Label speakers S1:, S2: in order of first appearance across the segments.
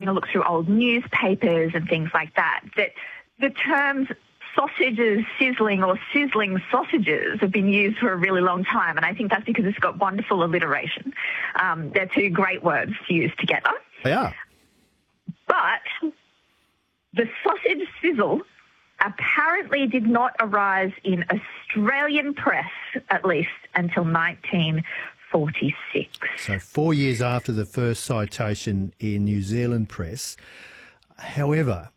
S1: look through old newspapers and things like that, that the terms sausages sizzling or sizzling sausages have been used for a really long time, and I think that's because it's got wonderful alliteration. They're two great words to use together.
S2: They are.
S1: But the sausage sizzle apparently did not arise in Australian press, at least, until 1946.
S2: So 4 years after the first citation in New Zealand press. However,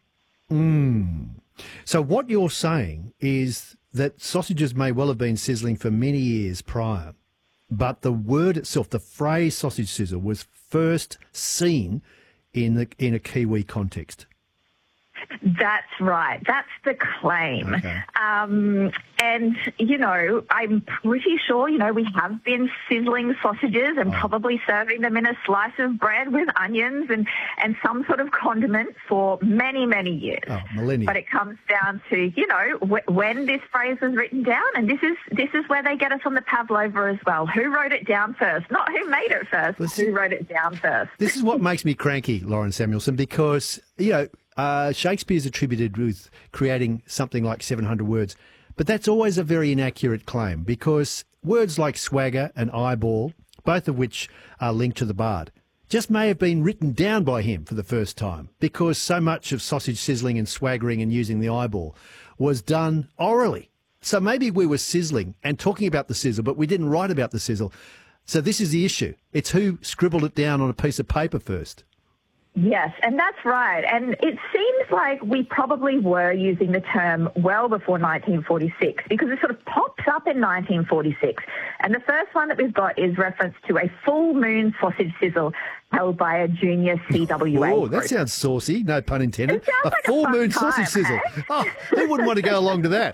S2: so what you're saying is that sausages may well have been sizzling for many years prior, but the word itself, the phrase sausage sizzle, was first seen in a Kiwi context.
S1: That's right. That's the claim.
S2: Okay.
S1: And, you know, I'm pretty sure, you know, we have been sizzling sausages and probably serving them in a slice of bread with onions and some sort of condiment for many, many years.
S2: Oh, millennia.
S1: But it comes down to, you know, when this phrase was written down, and this is where they get us on the pavlova as well. Who wrote it down first? Not who made it first, but who wrote it down first.
S2: This is what makes me cranky, Lauren Samuelson, because, you know, Shakespeare's attributed with creating something like 700 words, but that's always a very inaccurate claim because words like swagger and eyeball, both of which are linked to the bard, just may have been written down by him for the first time because so much of sausage sizzling and swaggering and using the eyeball was done orally. So maybe we were sizzling and talking about the sizzle, but we didn't write about the sizzle. So this is the issue. It's who scribbled it down on a piece of paper first.
S1: Yes, and that's right. And it seems like we probably were using the term well before 1946 because it sort of pops up in 1946. And the first one that we've got is reference to a full moon sausage sizzle held by a junior CWA
S2: Oh, that
S1: group.
S2: sounds saucy, no pun intended.
S1: It sounds like a
S2: full
S1: fun
S2: moon
S1: time,
S2: sausage sizzle.
S1: eh?
S2: Oh, who wouldn't want to go along to that?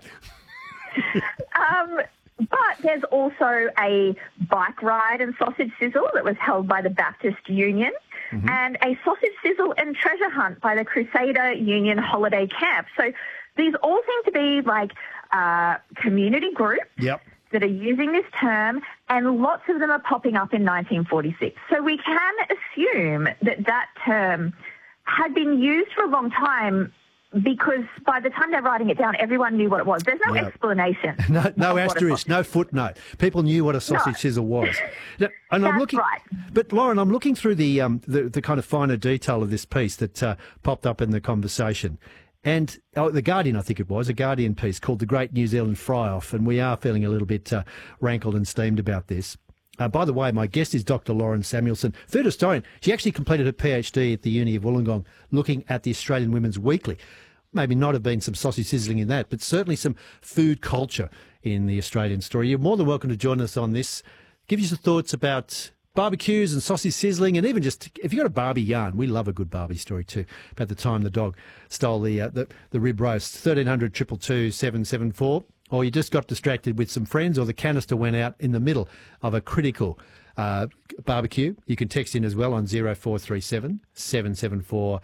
S1: But there's also a bike ride and sausage sizzle that was held by the Baptist Union. Mm-hmm. And a sausage sizzle and treasure hunt by the Crusader Union Holiday Camp. So these all seem to be like community groups that are using this term, and lots of them are popping up in 1946. So we can assume that that term had been used for a long time because by the time they're writing it down, everyone knew what it was. There's no explanation.
S2: No asterisk, no footnote. People knew what a sausage sizzle was. And I'm looking,
S1: right.
S2: But Lauren, I'm looking through the kind of finer detail of this piece that popped up in the conversation. And The Guardian, I think it was, a Guardian piece called The Great New Zealand Fry-Off, and we are feeling a little bit rankled and steamed about this. By the way, my guest is Dr. Lauren Samuelson, food historian. She actually completed her PhD at the Uni of Wollongong looking at the Australian Women's Weekly. Maybe not have been some sausage sizzling in that, but certainly some food culture in the Australian story. You're more than welcome to join us on this. Give you some thoughts about barbecues and sausage sizzling, and even just if you've got a Barbie yarn, we love a good Barbie story too, about the time the dog stole the rib roast. 1300 222 774. Or you just got distracted with some friends, or the canister went out in the middle of a critical barbecue. You can text in as well on 0437 774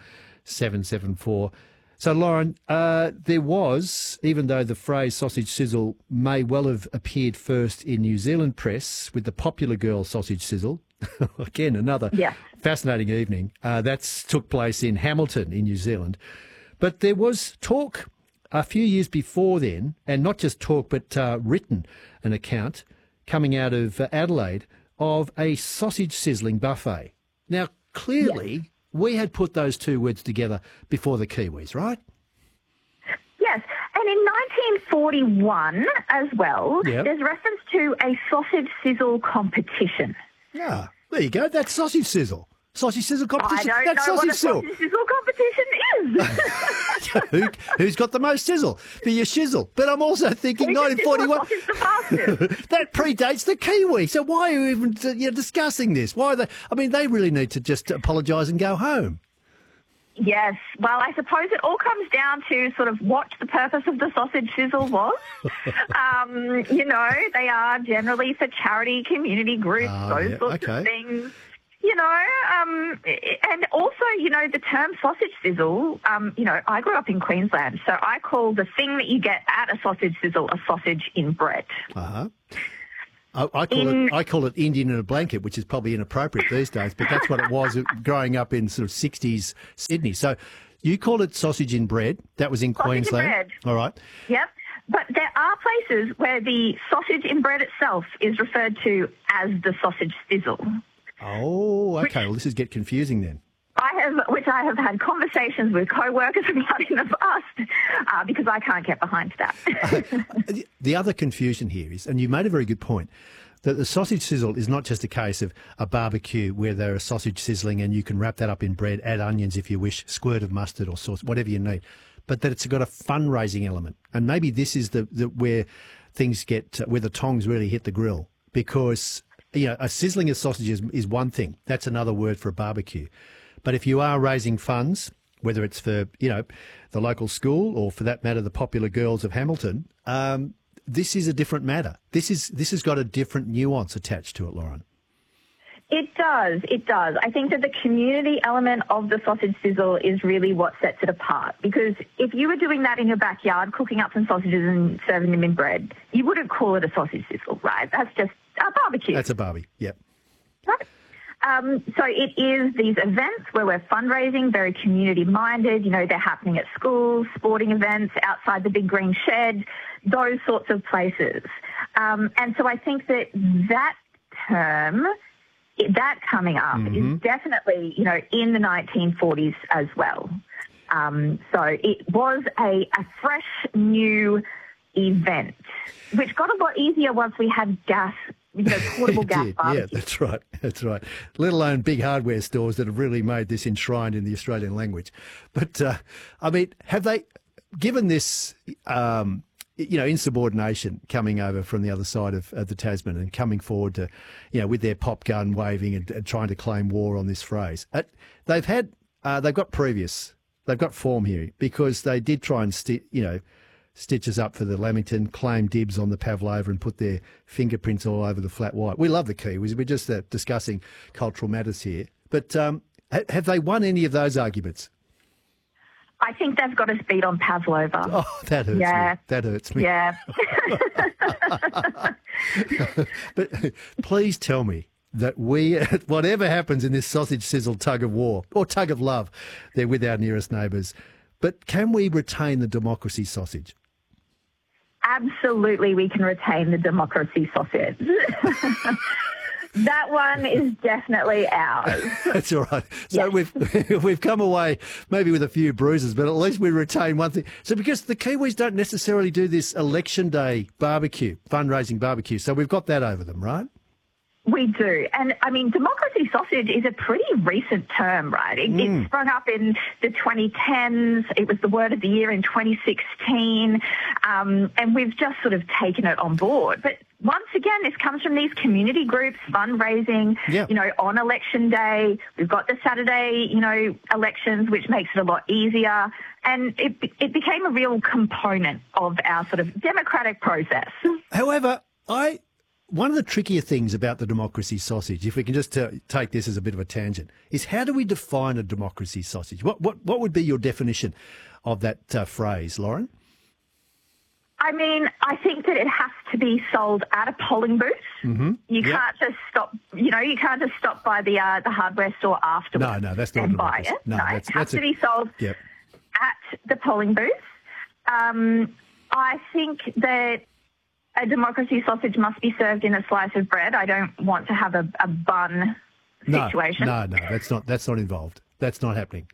S2: 774. So, Lauren, there was, even though the phrase sausage sizzle may well have appeared first in New Zealand press with the Popular Girl sausage sizzle, again, another fascinating evening, that took place in Hamilton in New Zealand. But there was talk a few years before then, and not just talk, but written an account coming out of Adelaide of a sausage sizzling buffet. Now, clearly, we had put those two words together before the Kiwis, right?
S1: Yes, and in 1941 as well, there's reference to a sausage sizzle competition.
S2: Yeah, there you go. That's sausage sizzle. Sausage sizzle competition.
S1: I don't know what a sausage sizzle competition is.
S2: Who's got the most sizzle? For your shizzle. But I'm also thinking 1941. That predates the Kiwi. So why are you even discussing this? Why are they? I mean, they really need to just apologise and go home.
S1: Yes. Well, I suppose it all comes down to sort of what the purpose of the sausage sizzle was. They are generally for charity, community groups, those sorts of things. And also, the term sausage sizzle, I grew up in Queensland, so I call the thing that you get at a sausage sizzle a sausage in bread.
S2: Uh-huh. I call it Indian in a blanket, which is probably inappropriate these days, but that's what it was growing up in sort of 60s Sydney. So you call it sausage in bread. That was in Queensland.
S1: Bread.
S2: All right.
S1: Yep. But there are places where the sausage in bread itself is referred to as the sausage sizzle.
S2: Oh, okay. Well, this is get confusing then.
S1: Which I have had conversations with co-workers about in the past because I can't get behind that.
S2: The other confusion here is, and you made a very good point, that the sausage sizzle is not just a case of a barbecue where there are sausage sizzling and you can wrap that up in bread, add onions if you wish, squirt of mustard or sauce, whatever you need, but that it's got a fundraising element. And maybe this is the where things get, where the tongs really hit the grill, because, you know, a sizzling of sausages is one thing. That's another word for a barbecue. But if you are raising funds, whether it's for, you know, the local school or for that matter, the popular girls of Hamilton, this is a different matter. This has got a different nuance attached to it, Lauren.
S1: It does. It does. I think that the community element of the sausage sizzle is really what sets it apart. Because if you were doing that in your backyard, cooking up some sausages and serving them in bread, you wouldn't call it a sausage sizzle, right? That's just a barbecue.
S2: That's a barbie, yep.
S1: Right. So it is these events where we're fundraising, very community-minded. You know, they're happening at schools, sporting events, outside the big green shed, those sorts of places. And so I think that term, that coming up is definitely, you know, in the 1940s as well. So it was a fresh, new event, which got a lot easier once we had gas, you know, portable gas barbecues.
S2: Yeah, that's right. That's right. Let alone big hardware stores that have really made this enshrined in the Australian language. But, I mean, have they, given this, you know, insubordination coming over from the other side of the Tasman and coming forward to, you know, with their pop gun waving and trying to claim war on this phrase, they've got form here because they did try and, stitch us up for the Lamington, claim dibs on the Pavlova and put their fingerprints all over the flat white. We love the Kiwis. We're just discussing cultural matters here. But have they won any of those arguments?
S1: I think they've got us beat on Pavlova.
S2: Oh, that hurts me. That hurts me.
S1: Yeah.
S2: But please tell me that we, whatever happens in this sausage sizzle tug of war or tug of love, they're with our nearest neighbours. But can we retain the democracy sausage?
S1: Absolutely, we can retain the democracy sausage. That one is definitely ours.
S2: That's all right. So we've come away maybe with a few bruises, but at least we retain one thing. So because the Kiwis don't necessarily do this election day barbecue, fundraising barbecue, so we've got that over them, right?
S1: We do. And, I mean, democracy sausage is a pretty recent term, right? It sprung up in the 2010s. It was the word of the year in 2016. And we've just sort of taken it on board. But once again, this comes from these community groups fundraising, you know, on election day. We've got the Saturday, you know, elections, which makes it a lot easier. And it became a real component of our sort of democratic process.
S2: However, one of the trickier things about the democracy sausage, if we can just take this as a bit of a tangent, is how do we define a democracy sausage? What would be your definition of that phrase, Lauren?
S1: I mean, I think that it has to be sold at a polling booth. Mm-hmm. You can't just stop. You know, you can't just stop by the hardware store afterwards.
S2: No, that's not
S1: and buy it. No, it has to be sold at the polling booth. I think that a democracy sausage must be served in a slice of bread. I don't want to have a bun situation.
S2: No, that's not involved. That's not happening.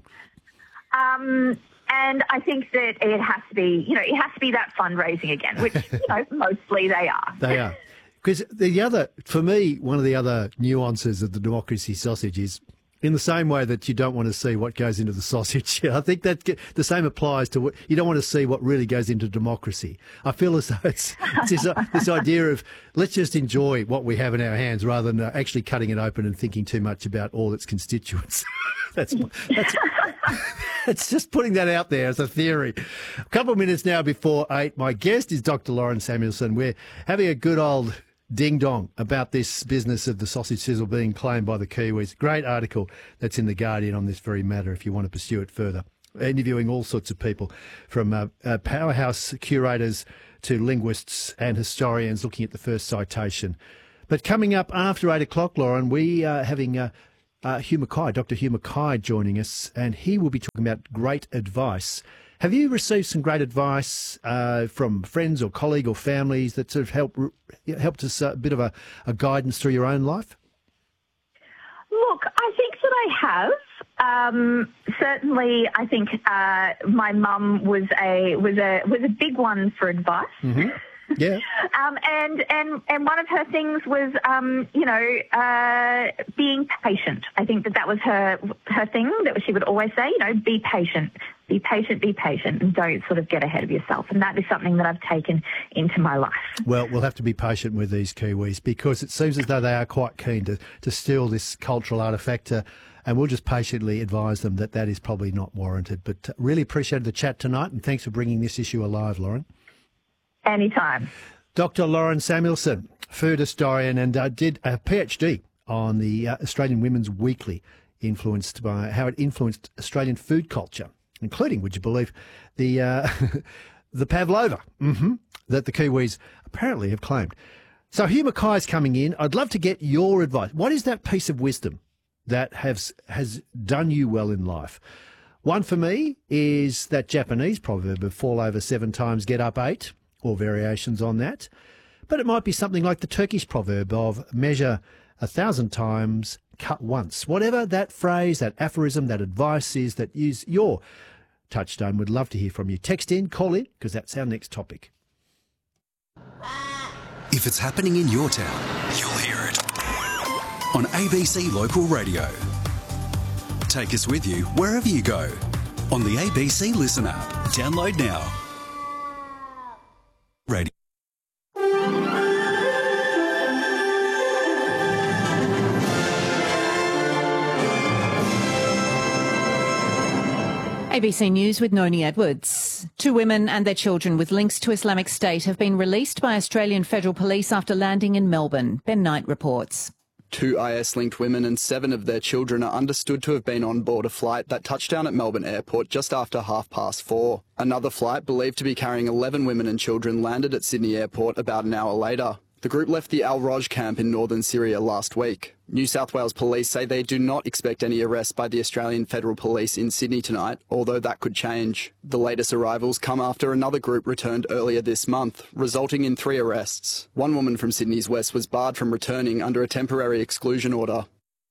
S1: And I think that it has to be, you know, it has to be that fundraising again, which, you know, mostly they are.
S2: They are. Because for me, one of the other nuances of the democracy sausage is in the same way that you don't want to see what goes into the sausage. I think that the same applies to what you don't want to see what really goes into democracy. I feel as though it's this idea of let's just enjoy what we have in our hands rather than actually cutting it open and thinking too much about all its constituents. That's it's just putting that out there as a theory. A couple of minutes now before 8. My guest is Dr. Lauren Samuelson. We're having a good old ding-dong about this business of the sausage sizzle being claimed by the Kiwis. Great article that's in The Guardian on this very matter if you want to pursue it further. Interviewing all sorts of people from powerhouse curators to linguists and historians looking at the first citation But coming up after 8 o'clock, Lauren, we are having Hugh Mackay, Dr. Hugh Mackay joining us, and he will be talking about great advice. Have you received some great advice from friends or colleague or families that sort of helped us a bit of a guidance through your own life?
S1: Look, I think that I have. Certainly, I think my mum was a big one for advice.
S2: Mm-hmm. Yeah.
S1: And one of her things was, being patient. I think that was her thing, that she would always say, be patient, and don't sort of get ahead of yourself. And that is something that I've taken into my life.
S2: Well, we'll have to be patient with these Kiwis because it seems as though they are quite keen to steal this cultural artefact, and we'll just patiently advise them that is probably not warranted. But really appreciated the chat tonight, and thanks for bringing this issue alive, Lauren.
S1: Anytime. Dr.
S2: Lauren Samuelson, food historian, and did a PhD on the Australian Women's Weekly, influenced by how it influenced Australian food culture, including, would you believe, the the pavlova that the Kiwis apparently have claimed. So Hugh Mackay's coming in. I'd love to get your advice. What is that piece of wisdom that has done you well in life? One for me is that Japanese proverb of fall over 7 times, get up 8. Or variations on that. But it might be something like the Turkish proverb of measure 1,000 times, cut once. Whatever that phrase, that aphorism, that advice is that is your touchstone, would love to hear from you. Text in, call in, because that's our next topic.
S3: If it's happening in your town, you'll hear it on ABC Local Radio. Take us with you wherever you go on the ABC Listen app. Download now. Radio.
S4: ABC News with Noni Edwards. 2 women and their children with links to Islamic State have been released by Australian Federal Police after landing in Melbourne. Ben Knight reports.
S5: 2 IS-linked women and 7 of their children are understood to have been on board a flight that touched down at Melbourne Airport just after 4:30. Another flight, believed to be carrying 11 women and children, landed at Sydney Airport about an hour later. The group left the Al Roj camp in northern Syria last week. New South Wales Police say they do not expect any arrests by the Australian Federal Police in Sydney tonight, although that could change. The latest arrivals come after another group returned earlier this month, resulting in 3 arrests. One woman from Sydney's west was barred from returning under a temporary exclusion order.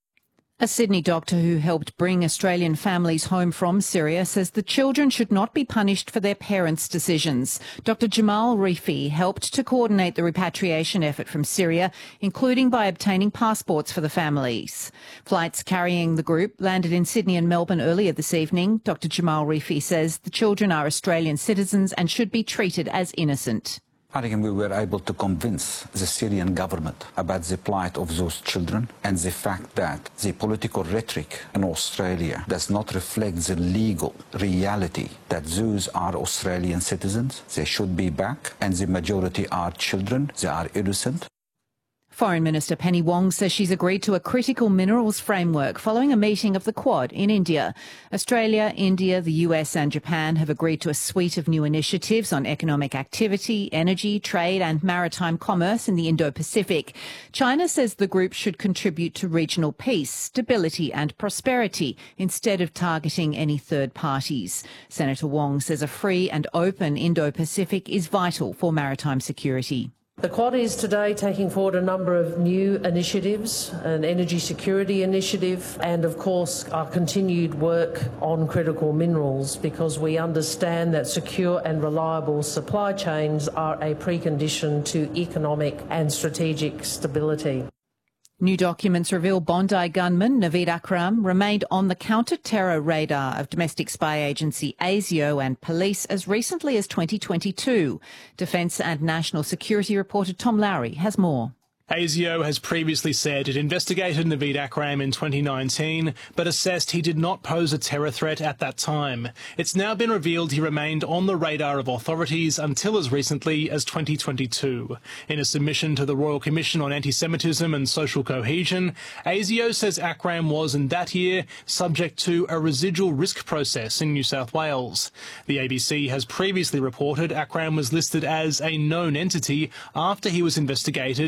S4: A Sydney doctor who helped bring Australian families home from Syria says the children should not be punished for their parents' decisions. Dr. Jamal Rifi helped to coordinate the repatriation effort from Syria, including by obtaining passports for the families. Flights carrying the group landed in Sydney and Melbourne earlier this evening. Dr. Jamal Rifi says the children are Australian citizens and should be treated as innocent.
S6: I think we were able to convince the Syrian government about the plight of those children and the fact that the political rhetoric in Australia does not reflect the legal reality that those are Australian citizens. They should be back, and the majority are children. They are innocent.
S4: Foreign Minister Penny Wong says she's agreed to a critical minerals framework following a meeting of the Quad in India. Australia, India, the US and Japan have agreed to a suite of new initiatives on economic activity, energy, trade and maritime commerce in the Indo-Pacific. China says the group should contribute to regional peace, stability and prosperity instead of targeting any third parties. Senator Wong says a free and open Indo-Pacific is vital for maritime security.
S7: The Quad is today taking forward a number of new initiatives, an energy security initiative and, of course, our continued work on critical minerals, because we understand that secure and reliable supply chains are a precondition to economic and strategic stability.
S4: New documents reveal Bondi gunman Naveed Akram remained on the counter-terror radar of domestic spy agency ASIO and police as recently as 2022. Defence and National Security reporter Tom Lowry has more.
S8: ASIO has previously said it investigated Naveed Akram in 2019, but assessed he did not pose a terror threat at that time. It's now been revealed he remained on the radar of authorities until as recently as 2022. In a submission to the Royal Commission on Anti-Semitism and Social Cohesion, ASIO says Akram was in that year subject to a residual risk process in New South Wales. The ABC has previously reported Akram was listed as a known entity after he was investigated in 2019.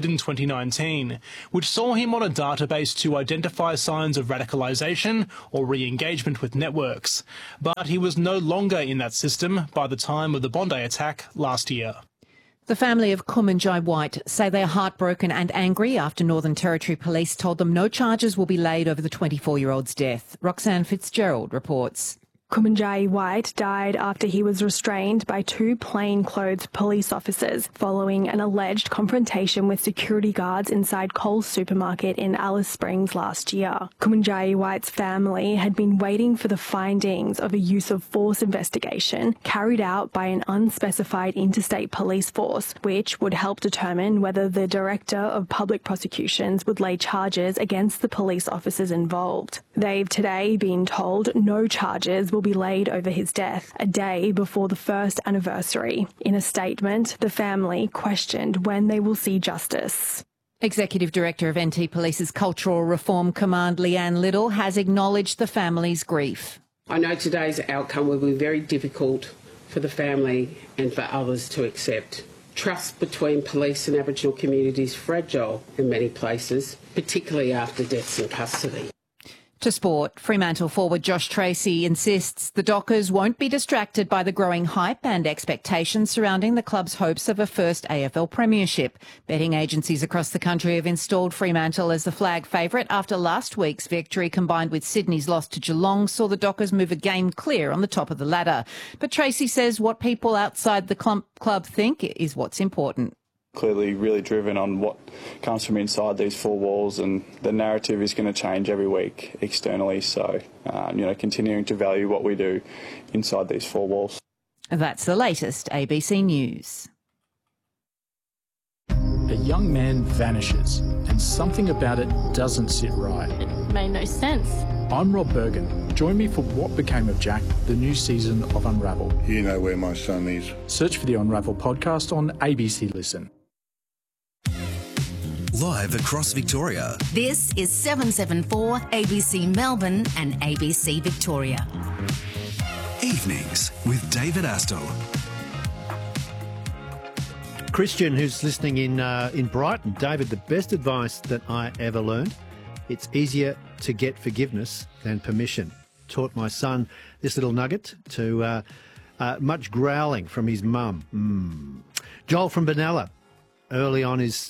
S8: 2019, which saw him on a database to identify signs of radicalisation or re-engagement with networks. But he was no longer in that system by the time of the Bondi attack last year.
S4: The family of Kumanjai White say they are heartbroken and angry after Northern Territory Police told them no charges will be laid over the 24-year-old's death. Roxanne Fitzgerald reports.
S9: Kumanjai White died after he was restrained by two plainclothes police officers following an alleged confrontation with security guards inside Coles supermarket in Alice Springs last year. Kumanjai White's family had been waiting for the findings of a use of force investigation carried out by an unspecified interstate police force, which would help determine whether the Director of Public Prosecutions would lay charges against the police officers involved. They've today been told no charges will be laid over his death, a day before the first anniversary. In a statement, the family questioned when they will see justice.
S4: Executive Director of NT Police's Cultural Reform Command, Leanne Little, has acknowledged the family's grief.
S10: I know today's outcome will be very difficult for the family and for others to accept. Trust between police and Aboriginal communities is fragile in many places, particularly after deaths in custody.
S4: To sport, Fremantle forward Josh Tracy insists the Dockers won't be distracted by the growing hype and expectations surrounding the club's hopes of a first AFL premiership. Betting agencies across the country have installed Fremantle as the flag favourite after last week's victory combined with Sydney's loss to Geelong saw the Dockers move a game clear on the top of the ladder. But Tracy says what people outside the club think is what's important.
S11: Clearly really driven on what comes from inside these four walls, and the narrative is going to change every week externally. So, continuing to value what we do inside these four walls.
S4: That's the latest ABC News.
S12: A young man vanishes and something about it doesn't sit right.
S13: It made no sense.
S12: I'm Rob Bergen. Join me for What Became of Jack, the new season of Unravel.
S14: You know where my son is.
S12: Search for the Unravel podcast on ABC Listen.
S3: Live across Victoria.
S15: This is 774 ABC Melbourne and ABC Victoria.
S3: Evenings with David Astle.
S2: Christian, who's listening in Brighton. David, the best advice that I ever learned, it's easier to get forgiveness than permission. Taught my son this little nugget to much growling from his mum. Joel from Benalla. Early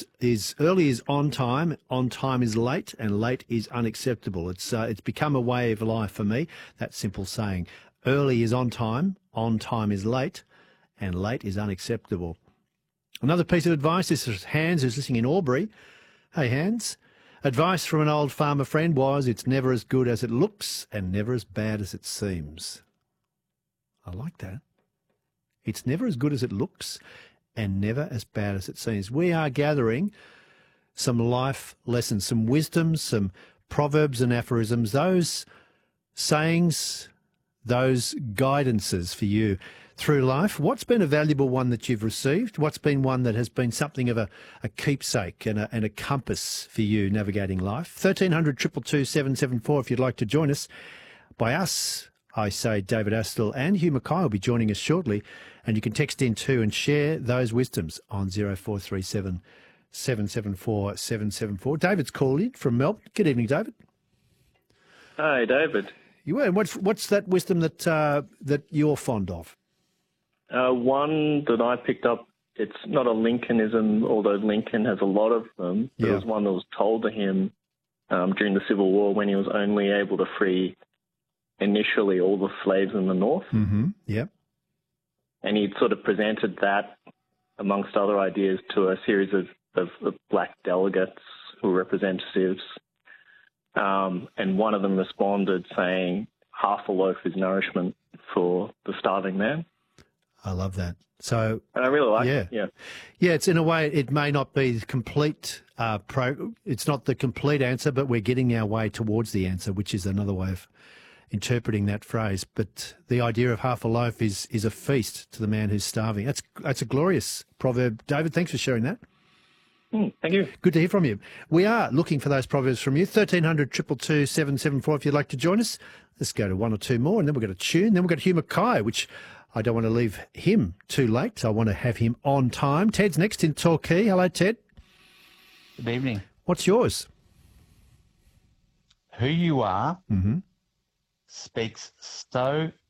S2: is on time is late, and late is unacceptable. It's become a way of life for me, that simple saying. Early is on time is late, and late is unacceptable. Another piece of advice, this is Hans, who's listening in Albury. Hey, Hans. Advice from an old farmer friend was, it's never as good as it looks and never as bad as it seems. I like that. It's never as good as it looks and never as bad as it seems. We are gathering some life lessons, some wisdom, some proverbs and aphorisms, those sayings, those guidances for you through life. What's been a valuable one that you've received? What's been one that has been something of a keepsake and a compass for you navigating life? 1300 222 774 if you'd like to join us. By us, I say David Astle and Hugh Mackay will be joining us shortly, and you can text in too and share those wisdoms on 0437 774 774. David's called in from Melbourne. Good evening, David.
S16: Hi, David.
S2: What's that wisdom that you're fond of?
S16: One that I picked up, it's not a Lincolnism, although Lincoln has a lot of them. There was one that was told to him during the Civil War when he was only able to free initially all the slaves in the North.
S2: Mm-hmm. Yep.
S16: And he sort of presented that, amongst other ideas, to a series of black delegates who were representatives. And one of them responded saying, half a loaf is nourishment for the starving man.
S2: I love that. So,
S16: and I really like it. Yeah.
S2: It's in a way, it may not be the complete, it's not the complete answer, but we're getting our way towards the answer, which is another way of interpreting that phrase. But the idea of half a loaf is a feast to the man who's starving. That's a glorious proverb. David, thanks for sharing that.
S16: Thank you.
S2: Good to hear from you. We are looking for those proverbs from you. 1300 222 774 if you'd like to join us. Let's go to one or two more, and then we've got a tune. Then we've got Hugh Mackay, which I don't want to leave him too late. I want to have him on time. Ted's next in Torquay. Hello, Ted.
S13: Good evening.
S2: What's yours?
S13: Who you are speaks so